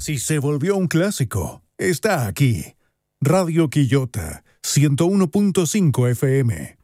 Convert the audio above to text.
Si se volvió un clásico, está aquí. Radio Quillota, 101.5 FM.